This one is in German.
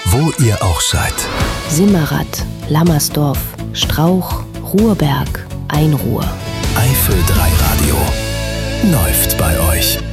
wo ihr auch seid. Simmerath, Lammersdorf, Strauch, Ruhrberg, Einruhr. Eifel 3 Radio läuft bei euch.